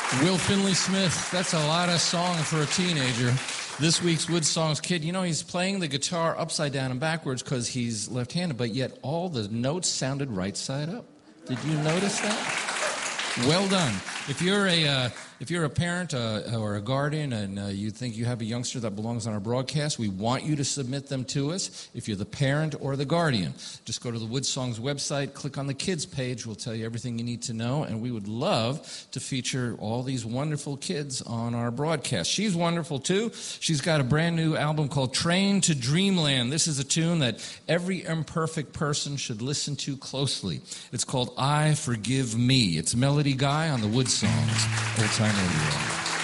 Will Finley Smith, that's a lot of song for a teenager. This week's Wood Songs kid, you know, he's playing the guitar upside down and backwards because he's left-handed, but yet all the notes sounded right side up. Did you notice that? Well done. If you're a parent or a guardian and you think you have a youngster that belongs on our broadcast, we want you to submit them to us. If you're the parent or the guardian, just go to the Wood Songs website, click on the kids page. We'll tell you everything you need to know, and we would love to feature all these wonderful kids on our broadcast. She's wonderful, too. She's got a brand new album called Train to Dreamland. This is a tune that every imperfect person should listen to closely. It's called I Forgive Me. It's Melody Guy on the Wood Songs Old Time Radio.